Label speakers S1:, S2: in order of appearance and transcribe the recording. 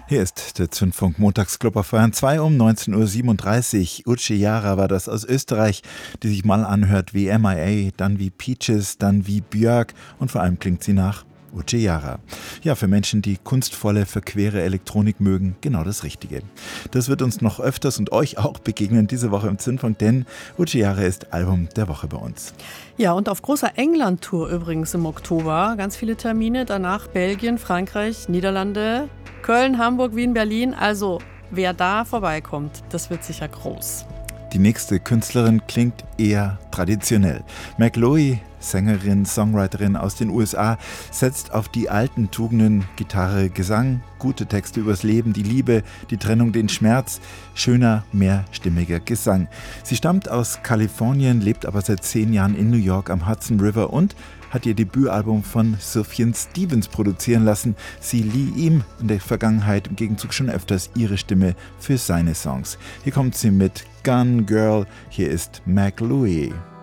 S1: Hier ist der Zündfunk Montagsclub auf Bayern 2 um 19.37 Uhr. Uche Jara war das aus Österreich, die sich mal anhört wie MIA, dann wie Peaches, dann wie Björk und vor allem klingt sie nach Uche Jara. Ja, für Menschen, die kunstvolle, verquere Elektronik mögen, genau das Richtige. Das wird uns noch öfters und euch auch begegnen diese Woche im Zündfunk, denn Uche Jara ist Album der Woche bei uns.
S2: Ja, und auf großer England-Tour übrigens im Oktober. Ganz viele Termine, danach Belgien, Frankreich, Niederlande, Köln, Hamburg, Wien, Berlin. Also wer da vorbeikommt, das wird sicher groß.
S1: Die nächste Künstlerin klingt eher traditionell. McLoey, Sängerin, Songwriterin aus den USA, setzt auf die alten Tugenden Gitarre, Gesang, gute Texte übers Leben, die Liebe, die Trennung, den Schmerz, schöner, mehrstimmiger Gesang. Sie stammt aus Kalifornien, lebt aber seit 10 Jahren in New York am Hudson River und hat ihr Debütalbum von Sufjan Stevens produzieren lassen. Sie lieh ihm in der Vergangenheit im Gegenzug schon öfters ihre Stimme für seine Songs. Hier kommt sie mit Gun Girl, hier ist McLoey.